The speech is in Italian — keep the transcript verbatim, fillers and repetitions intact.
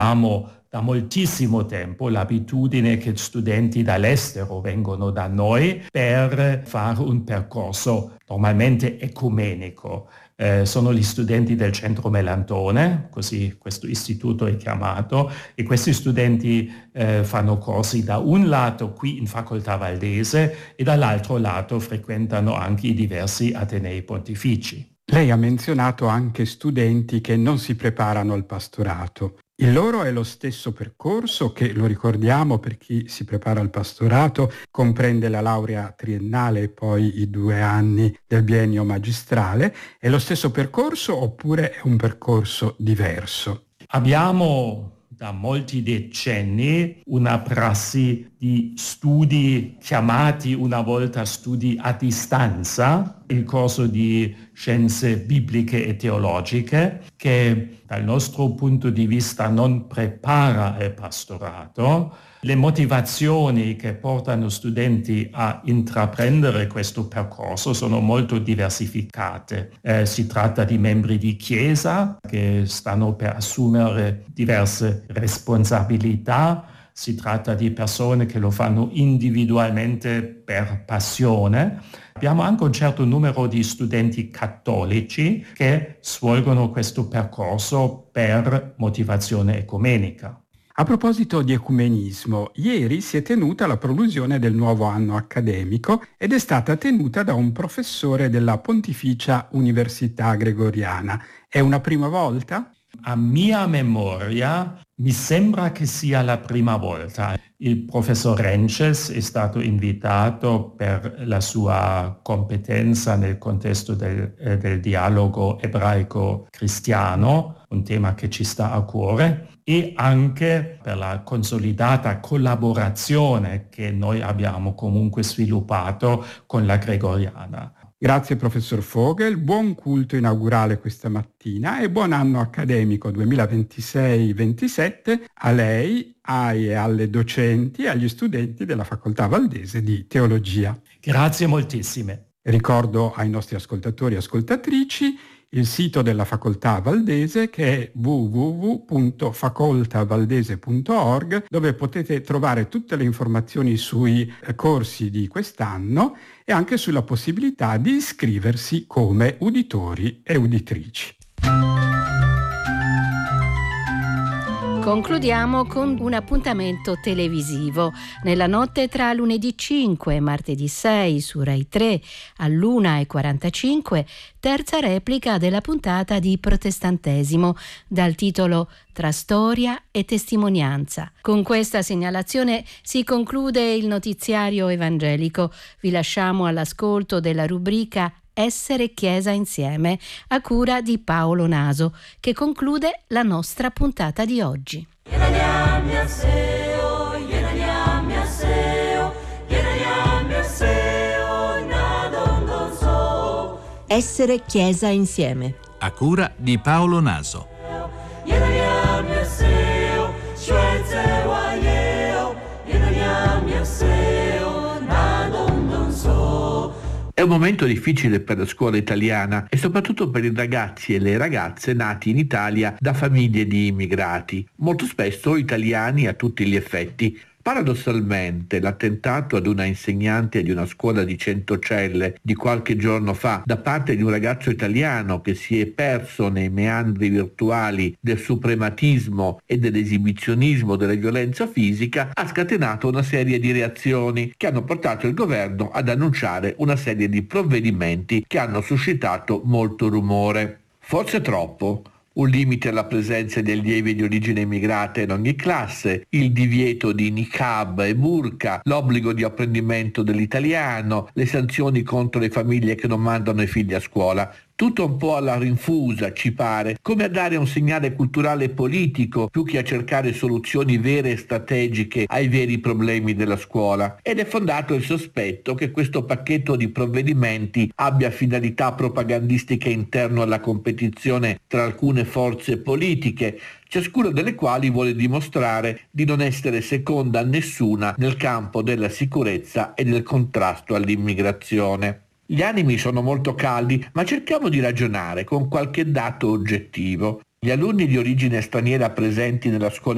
Abbiamo da moltissimo tempo l'abitudine che studenti dall'estero vengono da noi per fare un percorso normalmente ecumenico. Eh, sono gli studenti del Centro Melantone, così questo istituto è chiamato, e questi studenti eh, fanno corsi da un lato qui in Facoltà Valdese e dall'altro lato frequentano anche i diversi Atenei Pontifici. Lei ha menzionato anche studenti che non si preparano al pastorato. Il loro è lo stesso percorso che, lo ricordiamo per chi si prepara al pastorato, comprende la laurea triennale e poi i due anni del biennio magistrale. È lo stesso percorso oppure è un percorso diverso? Abbiamo da molti decenni una prassi di studi chiamati una volta studi a distanza, il corso di scienze bibliche e teologiche, che dal nostro punto di vista non prepara il pastorato. Le motivazioni che portano studenti a intraprendere questo percorso sono molto diversificate. Eh, si tratta di membri di chiesa che stanno per assumere diverse responsabilità, si tratta di persone che lo fanno individualmente per passione. Abbiamo anche un certo numero di studenti cattolici che svolgono questo percorso per motivazione ecumenica. A proposito di ecumenismo, ieri si è tenuta la prolusione del nuovo anno accademico ed è stata tenuta da un professore della Pontificia Università Gregoriana. È una prima volta? A mia memoria mi sembra che sia la prima volta. Il professor Rences è stato invitato per la sua competenza nel contesto del, eh, del dialogo ebraico-cristiano, un tema che ci sta a cuore, e anche per la consolidata collaborazione che noi abbiamo comunque sviluppato con la Gregoriana. Grazie professor Vogel, buon culto inaugurale questa mattina e buon anno accademico duemilaventisei ventisette a lei, ai e alle docenti e agli studenti della Facoltà Valdese di Teologia. Grazie moltissime. Ricordo ai nostri ascoltatori e ascoltatrici il sito della Facoltà Valdese che è w w w punto facoltavaldese punto org, dove potete trovare tutte le informazioni sui corsi di quest'anno e anche sulla possibilità di iscriversi come uditori e uditrici. Concludiamo con un appuntamento televisivo. Nella notte tra lunedì cinque e martedì sei su Rai tre all'una e quarantacinque, terza replica della puntata di Protestantesimo dal titolo Tra storia e testimonianza. Con questa segnalazione si conclude il notiziario evangelico. Vi lasciamo all'ascolto della rubrica Essere Chiesa Insieme, a cura di Paolo Naso, che conclude la nostra puntata di oggi. Essere Chiesa Insieme, a cura di Paolo Naso. È un momento difficile per la scuola italiana e soprattutto per i ragazzi e le ragazze nati in Italia da famiglie di immigrati, molto spesso italiani a tutti gli effetti. Paradossalmente, l'attentato ad una insegnante di una scuola di Centocelle di qualche giorno fa da parte di un ragazzo italiano che si è perso nei meandri virtuali del suprematismo e dell'esibizionismo della violenza fisica ha scatenato una serie di reazioni che hanno portato il governo ad annunciare una serie di provvedimenti che hanno suscitato molto rumore. Forse troppo. Un limite alla presenza di allievi di origine immigrata in ogni classe, il divieto di niqab e burqa, l'obbligo di apprendimento dell'italiano, le sanzioni contro le famiglie che non mandano i figli a scuola. Tutto un po' alla rinfusa, ci pare, come a dare un segnale culturale e politico più che a cercare soluzioni vere e strategiche ai veri problemi della scuola. Ed è fondato il sospetto che questo pacchetto di provvedimenti abbia finalità propagandistiche interno alla competizione tra alcune forze politiche, ciascuna delle quali vuole dimostrare di non essere seconda a nessuna nel campo della sicurezza e del contrasto all'immigrazione. Gli animi sono molto caldi, ma cerchiamo di ragionare con qualche dato oggettivo. Gli alunni di origine straniera presenti nella scuola